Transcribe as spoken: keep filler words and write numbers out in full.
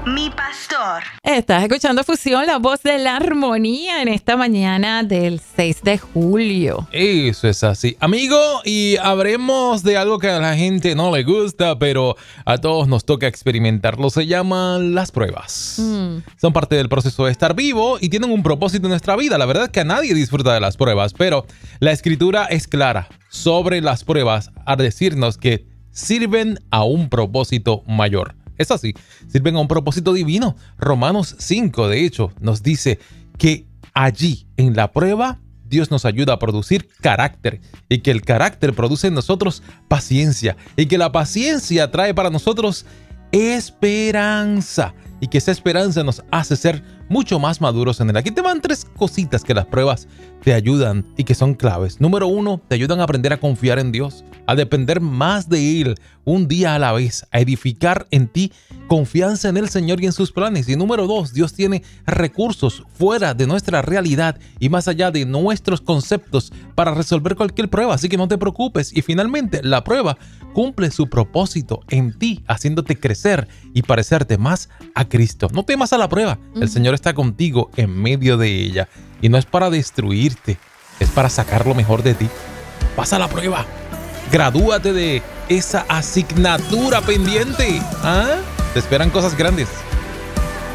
Mi pastor. Estás escuchando Fusión, la voz de la armonía en esta mañana del seis de julio. Eso es así. Amigo, y habremos de algo que a la gente no le gusta, pero a todos nos toca experimentarlo. Se llaman las pruebas. Mm. Son parte del proceso de estar vivo y tienen un propósito en nuestra vida. La verdad es que a nadie disfruta de las pruebas, pero la escritura es clara sobre las pruebas al decirnos que sirven a un propósito mayor. Es así, sirven a un propósito divino. Romanos cinco, de hecho, nos dice que allí, en la prueba, Dios nos ayuda a producir carácter y que el carácter produce en nosotros paciencia y que la paciencia trae para nosotros esperanza y que esa esperanza nos hace ser mucho más maduros en él. Aquí te van tres cositas que las pruebas te ayudan y que son claves. Número uno, te ayudan a aprender a confiar en Dios, a depender más de Él un día a la vez, a edificar en ti confianza en el Señor y en sus planes. Y número dos, Dios tiene recursos fuera de nuestra realidad y más allá de nuestros conceptos para resolver cualquier prueba, así que no te preocupes. Y finalmente, la prueba cumple su propósito en ti, haciéndote crecer y parecerte más a Cristo. No temas a la prueba, el Señor está contigo en medio de ella y no es para destruirte, es para sacar lo mejor de ti. Pasa la prueba, gradúate de esa asignatura pendiente. ¿Ah? Te esperan cosas grandes.